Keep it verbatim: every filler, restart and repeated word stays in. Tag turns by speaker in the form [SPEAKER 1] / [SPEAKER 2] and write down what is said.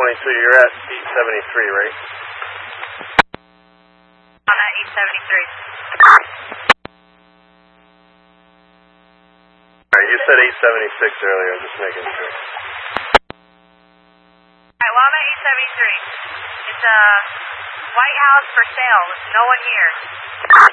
[SPEAKER 1] twenty-two, you're at eight seventy-three, right?
[SPEAKER 2] I'm at eight seventy-three.
[SPEAKER 1] Alright, you said eight seventy-six earlier, I'm just making sure.
[SPEAKER 2] Alright, well, I'm at eight seventy-three. It's a White House for sale with no one here.